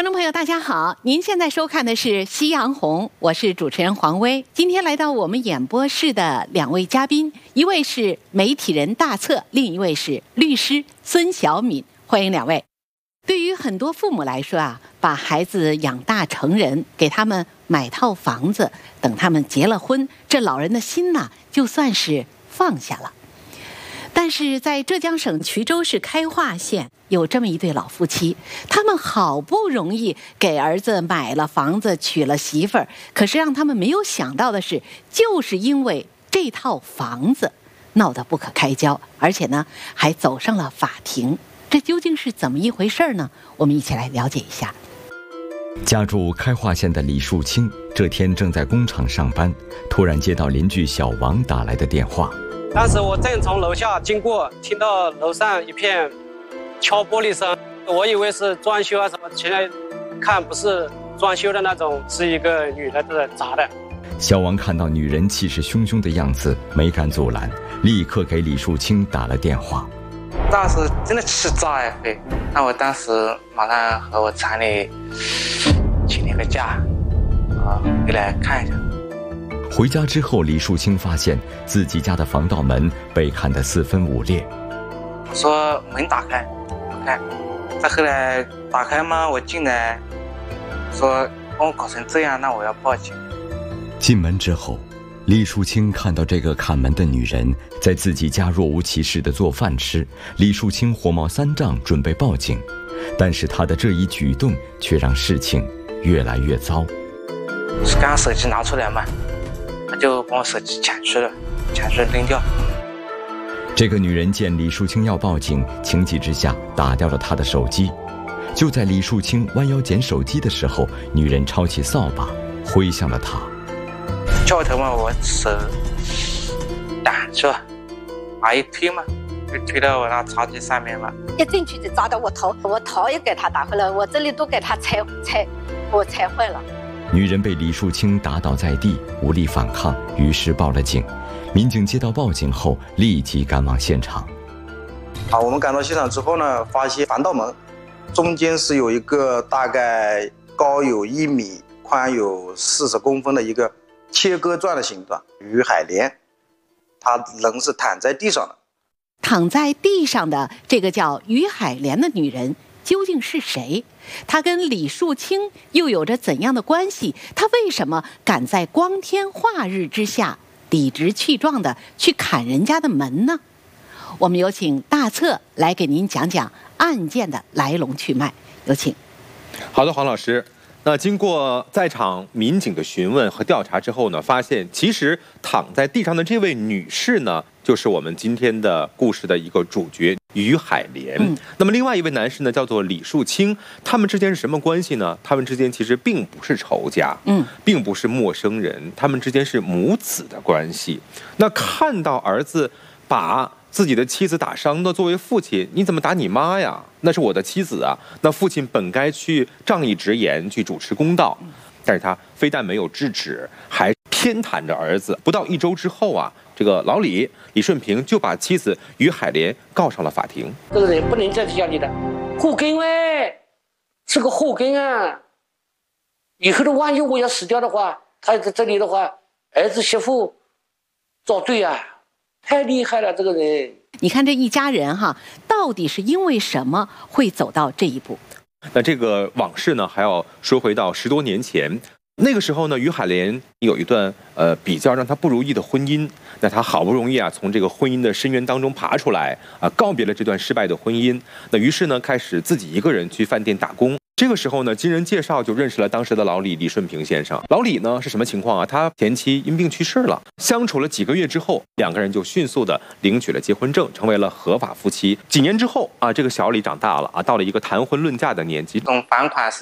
观众朋友大家好，您现在收看的是《夕阳红》，我是主持人黄薇。今天来到我们演播室的两位嘉宾，一位是媒体人大策，另一位是律师孙晓敏，欢迎两位。对于很多父母来说啊，把孩子养大成人，给他们买套房子，等他们结了婚，这老人的心呐，就算是放下了。但是在浙江省衢州市开化县有这么一对老夫妻，他们好不容易给儿子买了房子，娶了媳妇儿，可是让他们没有想到的是，就是因为这套房子闹得不可开交，而且呢还走上了法庭。这究竟是怎么一回事呢？我们一起来了解一下。 家住开化县的李树清这天正在工厂上班，突然接到邻居小王打来的电话。 当时我正从楼下经过，听到楼上一片敲玻璃声，我以为是装修啊什么，现在看不是装修的那种，是一个女的在砸的。 小王看到女人气势汹汹的样子，没敢阻拦，立刻给李树清打了电话。 当时真的气炸呀！那我当时马上和我厂里请了个假，回来看一下。 回家之后，李树清发现自己家的防盗门被砍得四分五裂。 我说门打开，不开。再后来打开嘛，我进来，说帮我搞成这样，那我要报警。 进门之后，李树清看到这个看门的女人在自己家若无其事地做饭吃，李树清火冒三丈，准备报警。但是他的这一举动却让事情越来越糟。 是刚手机拿出来嘛，他就把我手机抢去了，扔掉。 这个女人见李树清要报警，情急之下打掉了他的手机。就在李树清弯腰捡手机的时候，女人抄起扫把挥向了他。 叫头嘛，我手挡住，把一推嘛，就推到我那茶几上面嘛。 一进去就砸到我头也给他打坏了，我这里都给他踩坏了。 女人被李树清打倒在地，无力反抗，于是报了警。民警接到报警后，立即赶往现场。 我们赶到现场之后呢，发现防盗门中间是有一个大概高有1米、宽有40公分的一个切割状的形状。于海莲，她人是躺在地上的。 躺在地上的这个叫于海莲的女人究竟是谁？她跟李树清又有着怎样的关系？她为什么敢在光天化日之下理直气壮地去砍人家的门呢？我们有请大策来给您讲讲案件的来龙去脉，有请。 好的，黄老师。那经过在场民警的询问和调查之后呢，发现其实躺在地上的这位女士呢，就是我们今天的故事的一个主角于海莲。那么另外一位男士呢，叫做李树清，他们之间是什么关系呢？他们之间其实并不是仇家，并不是陌生人，他们之间是母子的关系。那看到儿子把自己的妻子打伤的，作为父亲，你怎么打你妈呀？那是我的妻子啊！那父亲本该去仗义直言，去主持公道，但是他非但没有制止，还偏袒着儿子。不到1周之后啊，这个老李顺平就把妻子于海莲告上了法庭。 这个人不能在家里的，祸根哎，是个祸根啊！以后的万一我要死掉的话，他在这里的话，儿子媳妇遭罪啊！太厉害了，这个人。 你看这一家人哈，到底是因为什么会走到这一步？ 那这个往事呢，还要说回到10多年前。那个时候呢，于海莲有一段比较让她不如意的婚姻。那她好不容易啊，从这个婚姻的深渊当中爬出来啊，告别了这段失败的婚姻。那于是呢，开始自己一个人去饭店打工。这个时候呢，经人介绍就认识了当时的老李顺平先生。老李呢是什么情况啊？他前妻因病去世了，相处了几个月之后，两个人就迅速的领取了结婚证，成为了合法夫妻。几年之后啊，这个小李长大了啊，到了一个谈婚论嫁的年纪。 总房款是